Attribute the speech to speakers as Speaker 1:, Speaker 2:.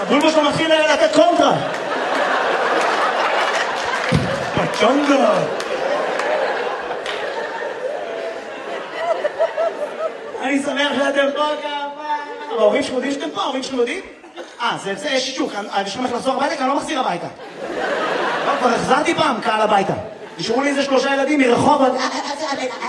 Speaker 1: הבולבול שלו מתחיל לתת קונטרה. פצ'ונדו. אני שמח שאתם פה כמה. ההורים שלך יודעים שאתם פה? ההורים שלך יודעים? זה יש שישוק. אני שמח לחזור הביתה כי אני לא מחזיר הביתה. כבר החזרתי פעם קהל הביתה. נשארו לי איזה 3 ילדים מרחוב.